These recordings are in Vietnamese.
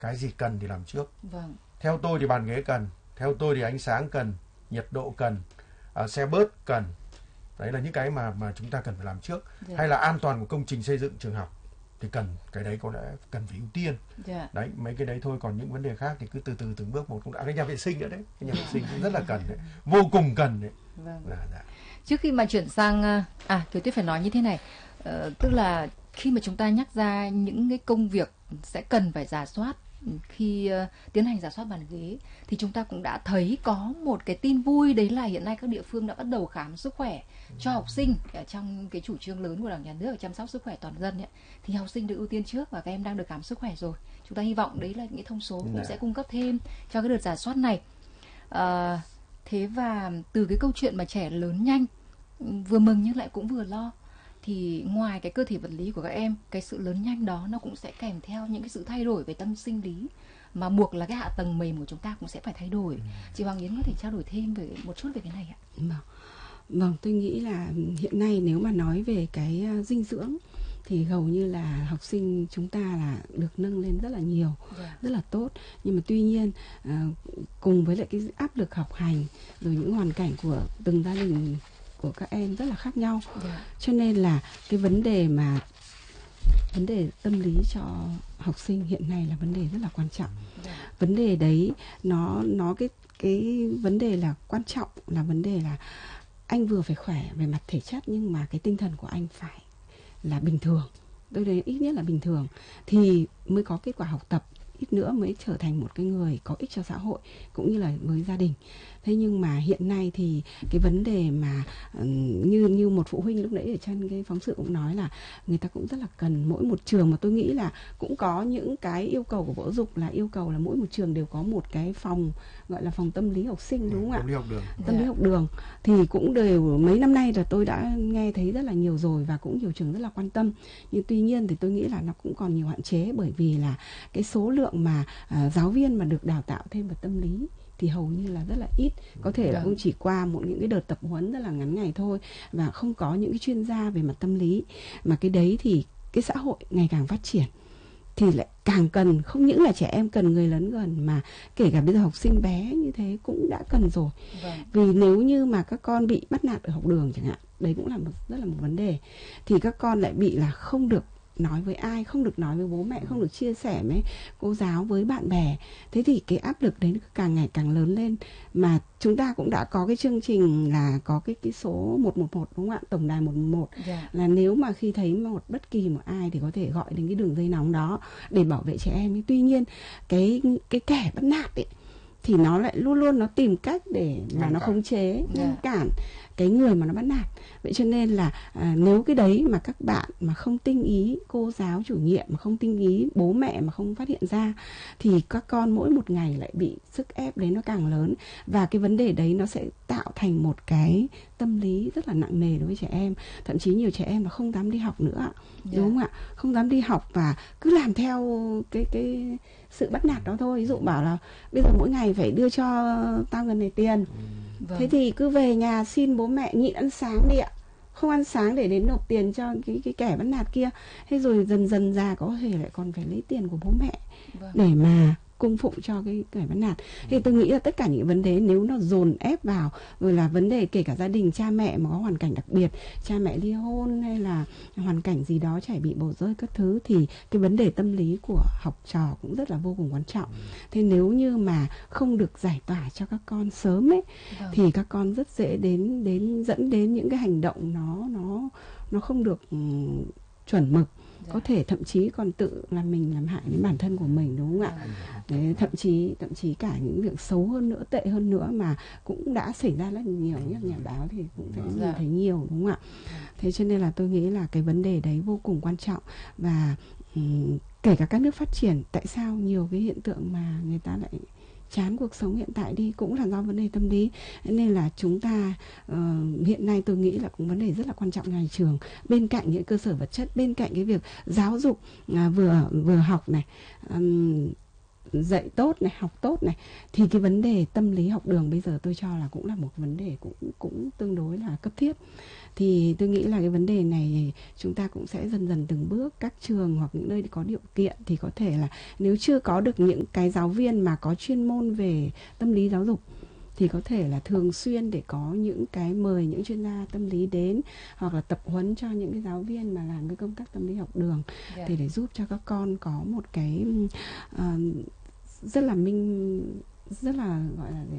cái gì cần thì làm trước. Vâng. Theo tôi thì bàn ghế cần, theo tôi thì ánh sáng cần, nhiệt độ cần, xe bớt cần. Đấy là những cái mà chúng ta cần phải làm trước. Hay là an toàn của công trình xây dựng trường học thì cái đấy có lẽ cần phải ưu tiên. Đấy, mấy cái đấy thôi, còn những vấn đề khác thì cứ từ từ từng bước một. Cũng đã cái nhà vệ sinh nữa đấy, cái nhà vệ sinh cũng rất là cần đấy, vô cùng cần đấy. Vâng. Trước khi mà chuyển sang Kiều Tuyết phải nói như thế này, tức là khi mà chúng ta nhắc ra những cái công việc sẽ cần phải rà soát khi tiến hành rà soát bàn ghế, thì chúng ta cũng đã thấy có một cái tin vui, đấy là hiện nay các địa phương đã bắt đầu khám sức khỏe cho học sinh. Trong cái chủ trương lớn của Đảng, Nhà nước chăm sóc sức khỏe toàn dân ấy, thì học sinh được ưu tiên trước và các em đang được khám sức khỏe rồi. Chúng ta hy vọng đấy là những thông số cũng sẽ cung cấp thêm cho cái đợt rà soát này. Thế và từ cái câu chuyện mà trẻ lớn nhanh, vừa mừng nhưng lại cũng vừa lo, thì ngoài cái cơ thể vật lý của các em, cái sự lớn nhanh đó nó cũng sẽ kèm theo những cái sự thay đổi về tâm sinh lý, mà buộc là cái hạ tầng mềm của chúng ta cũng sẽ phải thay đổi. Chị Hoàng Yến có thể trao đổi thêm một chút về cái này ạ? Vâng, tôi nghĩ là hiện nay nếu mà nói về cái dinh dưỡng thì hầu như là học sinh chúng ta là được nâng lên rất là nhiều, rất là tốt. Nhưng mà tuy nhiên cùng với lại cái áp lực học hành rồi những hoàn cảnh của từng gia đình của các em rất là khác nhau, cho nên là cái vấn đề tâm lý cho học sinh hiện nay là vấn đề rất là quan trọng. Vấn đề đấy nó cái vấn đề là quan trọng là vấn đề là anh vừa phải khỏe về mặt thể chất, nhưng mà cái tinh thần của anh phải là bình thường, tôi thấy ít nhất là bình thường thì mới có kết quả học tập, ít nữa mới trở thành một cái người có ích cho xã hội cũng như là với gia đình. Thế nhưng mà hiện nay thì cái vấn đề mà như một phụ huynh lúc nãy ở trên cái phóng sự cũng nói là người ta cũng rất là cần mỗi một trường, mà tôi nghĩ là cũng có những cái yêu cầu của Bộ Giáo dục là yêu cầu là mỗi một trường đều có một cái phòng gọi là phòng tâm lý học sinh, đúng không ạ? Tâm lý học đường thì cũng đều mấy năm nay là tôi đã nghe thấy rất là nhiều rồi và cũng nhiều trường rất là quan tâm. Nhưng tuy nhiên thì tôi nghĩ là nó cũng còn nhiều hạn chế, bởi vì là cái số lượng mà giáo viên mà được đào tạo thêm về tâm lý thì hầu như là rất là ít, có thể là cũng chỉ qua những cái đợt tập huấn rất là ngắn ngày thôi, và không có những cái chuyên gia về mặt tâm lý. Mà cái đấy thì cái xã hội ngày càng phát triển thì lại càng cần, không những là trẻ em cần, người lớn gần, mà kể cả bây giờ học sinh bé như thế cũng đã cần rồi. Vì nếu như mà các con bị bắt nạt ở học đường chẳng hạn, đấy cũng là rất là một vấn đề, thì các con lại bị là không được nói với ai, không được nói với bố mẹ, không được chia sẻ với cô giáo, với bạn bè. Thế thì cái áp lực đấy càng ngày càng lớn lên. Mà chúng ta cũng đã có cái chương trình là có cái số 111, đúng không ạ? Tổng đài 111 là nếu mà khi thấy bất kỳ một ai thì có thể gọi đến cái đường dây nóng đó để bảo vệ trẻ em. Tuy nhiên cái kẻ bắt nạt ấy thì nó lại luôn luôn nó tìm cách để mà nó khống chế, ngăn cản cái người mà nó bắt nạt. Vậy cho nên là nếu cái đấy mà các bạn mà không tinh ý, cô giáo chủ nhiệm mà không tinh ý, bố mẹ mà không phát hiện ra, thì các con mỗi một ngày lại bị sức ép đấy nó càng lớn. Và cái vấn đề đấy nó sẽ tạo thành một cái tâm lý rất là nặng nề đối với trẻ em. Thậm chí nhiều trẻ em mà không dám đi học nữa, đúng không ạ? Không dám đi học và cứ làm theo cái sự bắt nạt đó thôi. Ví dụ bảo là bây giờ mỗi ngày phải đưa cho tao gần này tiền, thế thì cứ về nhà xin bố mẹ nhịn ăn sáng đi ạ, không ăn sáng để đến nộp tiền cho cái kẻ bắt nạt kia. Thế rồi dần dần già có thể lại còn phải lấy tiền của bố mẹ để mà cung phụng cho cái kẻ bắt nạt. Thì tôi nghĩ là tất cả những vấn đề nếu nó dồn ép vào, rồi là vấn đề kể cả gia đình, cha mẹ mà có hoàn cảnh đặc biệt, cha mẹ ly hôn hay là hoàn cảnh gì đó, trẻ bị bỏ rơi các thứ, thì cái vấn đề tâm lý của học trò cũng rất là vô cùng quan trọng. Thế nếu như mà không được giải tỏa cho các con sớm ấy, thì các con rất dễ dẫn đến những cái hành động nó không được chuẩn mực. Có thể thậm chí còn tự làm mình làm hại đến bản thân của mình, đúng không ạ? Đấy, thậm chí cả những việc xấu hơn nữa, tệ hơn nữa mà cũng đã xảy ra rất nhiều. Nhất nhà báo thì cũng sẽ nhìn thấy nhiều, đúng không ạ? Thế cho nên là tôi nghĩ là cái vấn đề đấy vô cùng quan trọng. Và kể cả các nước phát triển, tại sao nhiều cái hiện tượng mà người ta lại chán cuộc sống hiện tại đi cũng là do vấn đề tâm lý. Nên là chúng ta hiện nay tôi nghĩ là cũng vấn đề rất là quan trọng nhà trường, bên cạnh những cơ sở vật chất, bên cạnh cái việc giáo dục vừa học này, dạy tốt này, học tốt này, thì cái vấn đề tâm lý học đường bây giờ tôi cho là cũng là một vấn đề cũng tương đối là cấp thiết. Thì tôi nghĩ là cái vấn đề này chúng ta cũng sẽ dần dần từng bước, các trường hoặc những nơi có điều kiện thì có thể là nếu chưa có được những cái giáo viên mà có chuyên môn về tâm lý giáo dục thì có thể là thường xuyên để có những cái mời những chuyên gia tâm lý đến, hoặc là tập huấn cho những cái giáo viên mà làm cái công tác tâm lý học đường, thì để giúp cho các con có một cái rất là gọi là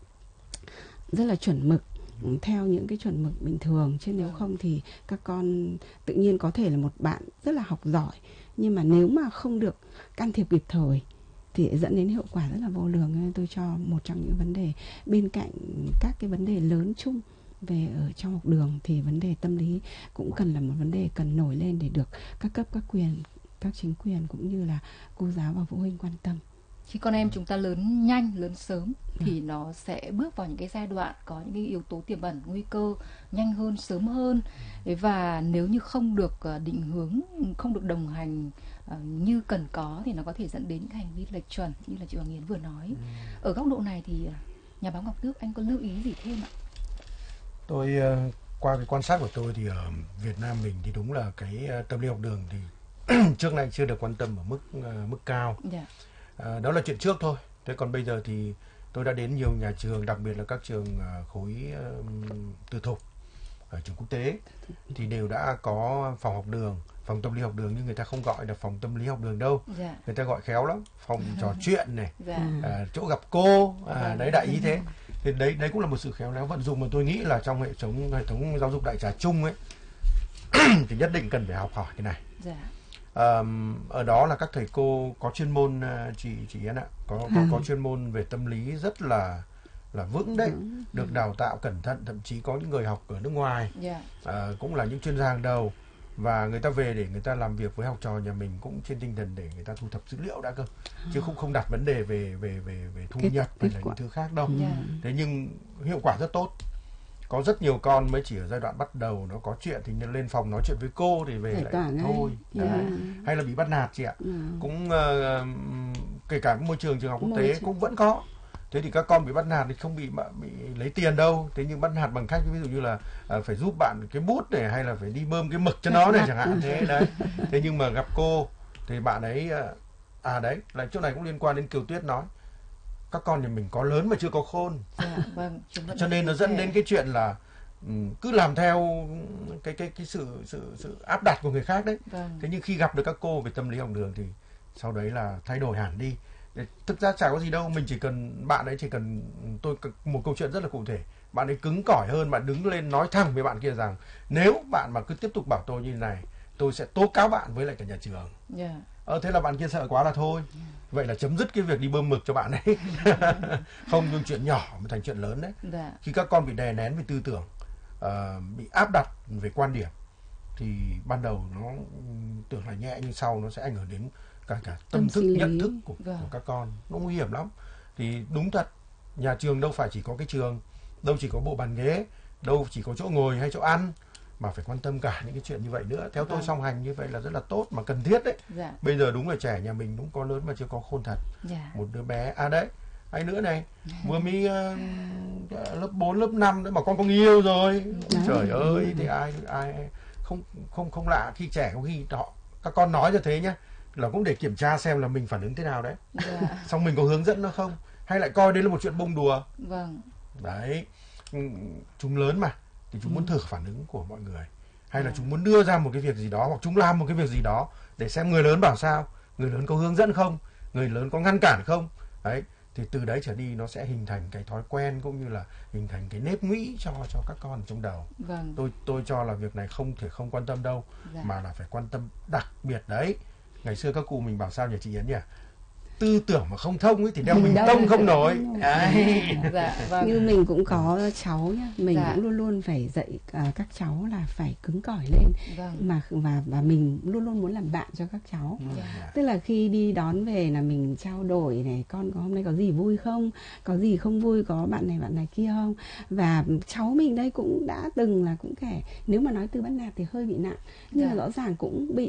rất là chuẩn mực, theo những cái chuẩn mực bình thường. Chứ nếu không thì các con tự nhiên có thể là một bạn rất là học giỏi, nhưng mà nếu mà không được can thiệp kịp thời thì dẫn đến hiệu quả rất là vô lường. Nên tôi cho một trong những vấn đề bên cạnh các cái vấn đề lớn chung về ở trong học đường thì vấn đề tâm lý cũng cần là một vấn đề cần nổi lên để được các cấp, các quyền, các chính quyền cũng như là cô giáo và phụ huynh quan tâm. Khi con em chúng ta lớn nhanh, lớn sớm thì nó sẽ bước vào những cái giai đoạn có những cái yếu tố tiềm ẩn nguy cơ nhanh hơn, sớm hơn. Và nếu như không được định hướng, không được đồng hành như cần có thì nó có thể dẫn đến những hành vi lệch chuẩn như là chị Hoàng Yến vừa nói. Ở góc độ này thì nhà báo Ngọc Tước, anh có lưu ý gì thêm ạ? Tôi qua cái quan sát của tôi thì ở Việt Nam mình thì đúng là cái tâm lý học đường thì trước nay chưa được quan tâm ở mức cao. Đó là chuyện trước thôi. Thế còn bây giờ thì tôi đã đến nhiều nhà trường, đặc biệt là các trường khối tư thục, ở trường quốc tế thì đều đã có phòng học đường, phòng tâm lý học đường, nhưng người ta không gọi là phòng tâm lý học đường đâu. Người ta gọi khéo lắm, phòng trò chuyện này, chỗ gặp cô, đấy đại ý thế. Thì đấy cũng là một sự khéo léo vận dụng mà tôi nghĩ là trong hệ thống giáo dục đại trà chung ấy thì nhất định cần phải học hỏi cái này. Ở đó là các thầy cô có chuyên môn, chị Yến ạ, có chuyên môn về tâm lý rất là vững đấy, được đào tạo cẩn thận, thậm chí có những người học ở nước ngoài, cũng là những chuyên gia hàng đầu, và người ta về để người ta làm việc với học trò nhà mình cũng trên tinh thần để người ta thu thập dữ liệu đã cơ, chứ không đặt vấn đề về thu nhập hay là những thứ khác đâu. Thế nhưng hiệu quả rất tốt. Có rất nhiều con mới chỉ ở giai đoạn bắt đầu nó có chuyện thì lên phòng nói chuyện với cô thì về lại thôi. Hay là bị bắt nạt chị ạ. Cũng kể cả môi trường trường học quốc tế cũng vẫn có. Thế thì các con bị bắt nạt thì không bị lấy tiền đâu. Thế nhưng bắt nạt bằng cách ví dụ như là phải giúp bạn cái bút này, hay là phải đi bơm cái mực cho nó này chẳng hạn. Thế đấy. Thế nhưng mà gặp cô thì bạn ấy đấy là chỗ này cũng liên quan đến Kiều Tuyết nói. Các con nhà mình có lớn mà chưa có khôn. Cho nên nó dẫn đến cái chuyện là cứ làm theo cái sự áp đặt của người khác đấy. Thế nhưng khi gặp được các cô về tâm lý học đường thì sau đấy là thay đổi hẳn đi. Thực ra chả có gì đâu, bạn ấy chỉ cần tôi một câu chuyện rất là cụ thể. Bạn ấy cứng cỏi hơn, bạn đứng lên nói thẳng với bạn kia rằng nếu bạn mà cứ tiếp tục bảo tôi như này, tôi sẽ tố cáo bạn với lại cả nhà trường. Thế là bạn kia sợ quá là thôi. Vậy là chấm dứt cái việc đi bơm mực cho bạn ấy. Không, nhưng chuyện nhỏ mới thành chuyện lớn đấy. Khi các con bị đè nén về tư tưởng, bị áp đặt về quan điểm, thì ban đầu nó tưởng là nhẹ, nhưng sau nó sẽ ảnh hưởng đến cả tâm thức, nhận thức của các con. Nó nguy hiểm lắm. Thì đúng thật, nhà trường đâu phải chỉ có cái trường, đâu chỉ có bộ bàn ghế, đâu chỉ có chỗ ngồi hay chỗ ăn, mà phải quan tâm cả những cái chuyện như vậy nữa. Theo tôi song hành như vậy là rất là tốt mà cần thiết đấy. Bây giờ đúng là trẻ nhà mình đúng có lớn mà chưa có khôn thật. Một đứa bé đấy, hay nữa này, vừa mới lớp 4, lớp 5 nữa mà con có người yêu rồi. Trời ơi, thì ai không lạ khi trẻ có khi các con nói như thế nhá, là cũng để kiểm tra xem là mình phản ứng thế nào đấy. Xong mình có hướng dẫn nó không, hay lại coi đấy là một chuyện bông đùa. Đấy, chúng lớn mà thì chúng muốn thử phản ứng của mọi người, hay là chúng muốn đưa ra một cái việc gì đó, hoặc chúng làm một cái việc gì đó để xem người lớn bảo sao, người lớn có hướng dẫn không, người lớn có ngăn cản không. Đấy, thì từ đấy trở đi nó sẽ hình thành cái thói quen, cũng như là hình thành cái nếp nghĩ cho các con trong đầu. Tôi cho là việc này không thể không quan tâm đâu, mà là phải quan tâm đặc biệt đấy. Ngày xưa các cụ mình bảo sao nhỉ chị Yến nhỉ? Tư tưởng mà không thông ấy thì đeo mình tông không nổi. Như mình cũng có cháu nhá, mình cũng luôn luôn phải dạy các cháu là phải cứng cỏi lên, và mình luôn luôn muốn làm bạn cho các cháu. Tức là khi đi đón về là mình trao đổi này, con hôm nay có gì vui không, có gì không vui, có bạn này kia không. Và cháu mình đây cũng đã từng là cũng kể, nếu mà nói từ bắt nạt thì hơi bị nặng, nhưng mà rõ ràng cũng bị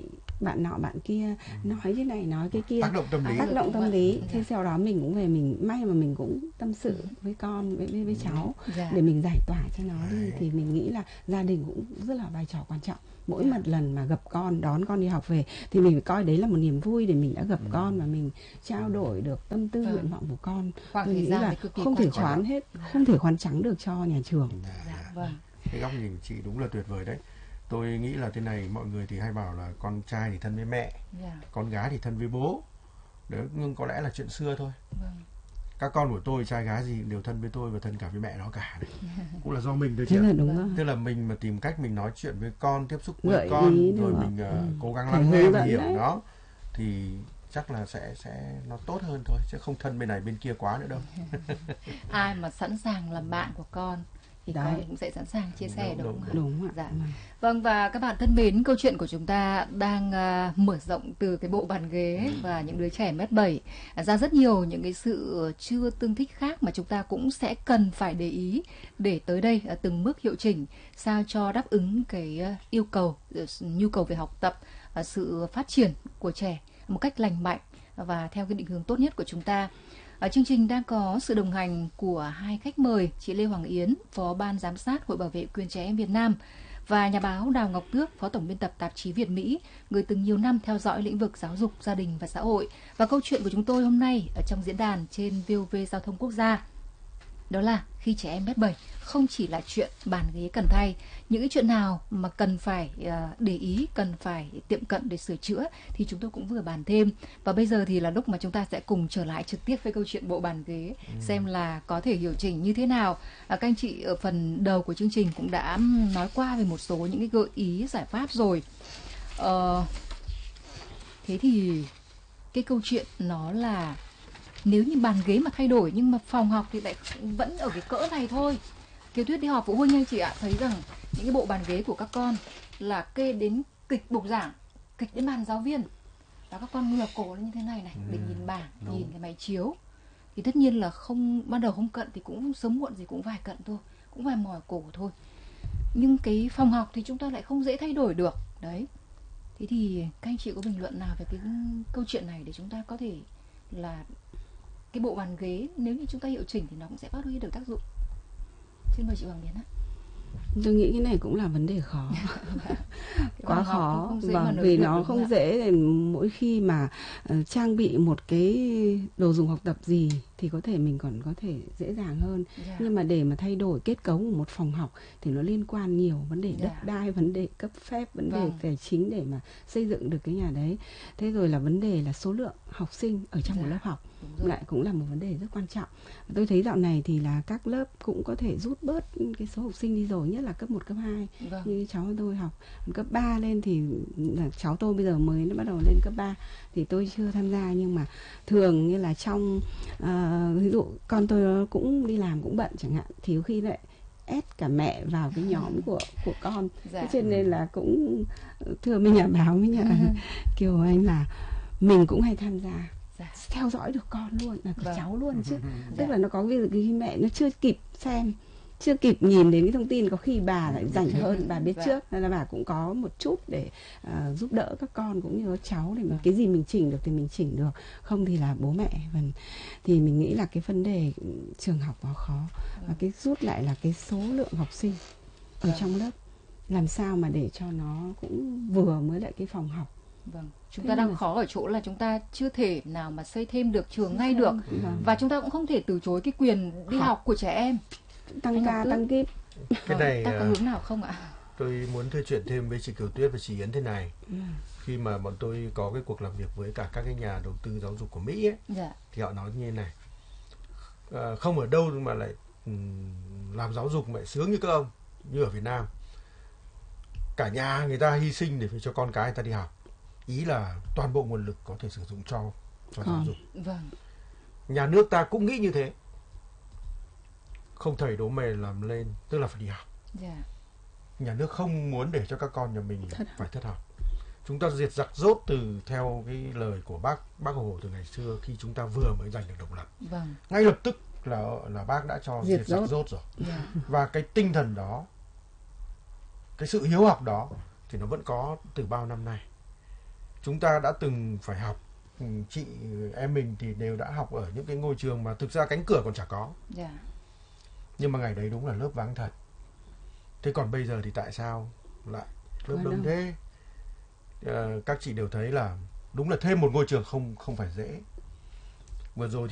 bạn nọ bạn kia nói cái này nói cái kia, tác động tâm lý. Thế sau đó mình cũng về, mình may mà mình cũng tâm sự với con, với cháu để mình giải tỏa cho nó đi. Thì mình nghĩ là gia đình cũng rất là vai trò quan trọng. Mỗi một lần mà gặp con, đón con đi học về thì mình phải coi đấy là một niềm vui để mình đã gặp con và mình trao đổi được tâm tư nguyện vọng của con. Mình nghĩ là không thể khoán hết, không thể khoán trắng được cho nhà trường. Cái góc nhìn chị đúng là tuyệt vời đấy. Tôi nghĩ là thế này, mọi người thì hay bảo là con trai thì thân với mẹ, con gái thì thân với bố. Đấy, nhưng có lẽ là chuyện xưa thôi. Các con của tôi, trai gái gì đều thân với tôi và thân cả với mẹ nó cả đấy. Cũng là do mình thôi chứ. Tức là mình mà tìm cách mình nói chuyện với con, tiếp xúc với con, rồi mình cố gắng lắng nghe và hiểu nó, thì chắc là sẽ nó tốt hơn thôi, chứ không thân bên này bên kia quá nữa đâu. Ai mà sẵn sàng làm bạn của con thì con cũng sẽ sẵn sàng chia sẻ, đúng không? Đúng ạ. Dạ. Vâng, và các bạn thân mến, câu chuyện của chúng ta đang mở rộng từ cái bộ bàn ghế và những đứa trẻ mét 7 ra rất nhiều những cái sự chưa tương thích khác mà chúng ta cũng sẽ cần phải để ý để tới đây từng bước hiệu chỉnh sao cho đáp ứng cái yêu cầu, nhu cầu về học tập, sự phát triển của trẻ một cách lành mạnh và theo cái định hướng tốt nhất của chúng ta. Chương trình đang có sự đồng hành của hai khách mời, chị Lê Hoàng Yến, Phó Ban Giám sát Hội Bảo vệ Quyền Trẻ Em Việt Nam, và nhà báo Đào Ngọc Tước, Phó Tổng biên tập tạp chí Việt Mỹ, người từng nhiều năm theo dõi lĩnh vực giáo dục, gia đình và xã hội. Và câu chuyện của chúng tôi hôm nay ở trong diễn đàn trên VOV Giao thông Quốc gia đó là khi trẻ em mét 7 không chỉ là chuyện bàn ghế cần thay, những cái chuyện nào mà cần phải để ý, cần phải tiệm cận để sửa chữa thì chúng tôi cũng vừa bàn thêm. Và bây giờ thì là lúc mà chúng ta sẽ cùng trở lại trực tiếp với câu chuyện bộ bàn ghế, xem là có thể điều chỉnh như thế nào. Các anh chị ở phần đầu của chương trình cũng đã nói qua về một số những cái gợi ý giải pháp rồi. Thế thì cái câu chuyện nó là nếu như bàn ghế mà thay đổi nhưng mà phòng học thì lại vẫn ở cái cỡ này thôi. Kiều Tuyết đi họp phụ huynh anh chị ạ, thấy rằng những cái bộ bàn ghế của các con là kê đến kịch bục giảng, kịch đến bàn giáo viên, và các con ngửa cổ lên như thế này để nhìn bảng, nhìn cái máy chiếu. Thì tất nhiên là không, ban đầu không cận thì cũng sớm muộn gì cũng vài cận thôi, cũng vài mỏi cổ thôi. Nhưng cái phòng học thì chúng ta lại không dễ thay đổi được. Đấy. Thế thì các anh chị có bình luận nào về cái câu chuyện này để chúng ta có thể là cái bộ bàn ghế nếu như chúng ta hiệu chỉnh thì nó cũng sẽ phát huy được tác dụng. Xin mời chị Hoàng Yến ạ. Tôi nghĩ cái này cũng là vấn đề khó. Quá khó, vì nó không dễ. Mỗi khi mà trang bị một cái đồ dùng học tập gì thì có thể mình còn có thể dễ dàng hơn. Nhưng mà để mà thay đổi kết cấu của một phòng học thì nó liên quan nhiều vấn đề đất đai, vấn đề cấp phép, vấn đề tài chính để mà xây dựng được cái nhà đấy. Thế rồi là vấn đề là số lượng học sinh ở trong một lớp học lại cũng là một vấn đề rất quan trọng. Tôi thấy dạo này thì là các lớp cũng có thể rút bớt cái số học sinh đi rồi, nhất là cấp 1, cấp 2. Như cháu tôi học cấp 3 lên thì là cháu tôi bây giờ mới nó bắt đầu lên cấp 3 thì tôi chưa tham gia, nhưng mà thường như là trong ví dụ con tôi cũng đi làm cũng bận chẳng hạn thì có khi lại ép cả mẹ vào cái nhóm của con. Thế cho nên là cũng thưa với nhà báo với nhà Kiều Anh là mình cũng hay tham gia theo dõi được con luôn, là cháu luôn chứ. Tức là nó có ví dụ khi mẹ nó chưa kịp xem, chưa kịp nhìn đến cái thông tin, có khi bà lại rảnh hơn, bà biết trước, nên là bà cũng có một chút để giúp đỡ các con cũng như các cháu để cái gì mình chỉnh được thì mình chỉnh được, không thì là bố mẹ. Thì mình nghĩ là cái vấn đề trường học nó khó, và cái rút lại là cái số lượng học sinh ở trong lớp làm sao mà để cho nó cũng vừa mới lại cái phòng học. Vâng, chúng ta đang khó ở chỗ là chúng ta chưa thể nào mà xây thêm được trường ngay được. Và chúng ta cũng không thể từ chối cái quyền đi học của trẻ em. Tăng ca, tăng kíp. Cái này ta có hướng nào không ạ? Tôi muốn thưa chuyện thêm với chị Kiều Tuyết và chị Yến thế này. Khi mà bọn tôi có cái cuộc làm việc với cả các cái nhà đầu tư giáo dục của Mỹ ấy, thì họ nói như thế này. Không ở đâu mà lại làm giáo dục mà lại sướng như các ông, như ở Việt Nam. Cả nhà người ta hy sinh để cho con cái người ta đi học. Ý là toàn bộ nguồn lực có thể sử dụng cho giáo dục. Vâng. Nhà nước ta cũng nghĩ như thế. Không thầy đố mày làm lên, tức là phải đi học. Nhà nước không muốn để cho các con nhà mình phải thất học. Chúng ta diệt giặc dốt từ theo cái lời của bác Hồ từ ngày xưa, khi chúng ta vừa mới giành được độc lập. Ngay lập tức là bác đã cho diệt giặc dốt rồi. Và cái tinh thần đó, cái sự hiếu học đó thì nó vẫn có từ bao năm nay. chúng ta đã từng phải học, chị em mình thì đều đã học ở những cái ngôi trường mà thực ra cánh cửa còn chả có. Nhưng mà ngày đấy đúng là lớp vắng thật. Thế còn bây giờ thì tại sao lại lớp đông thế? Các chị đều thấy là đúng là thêm một ngôi trường không phải dễ. Vừa rồi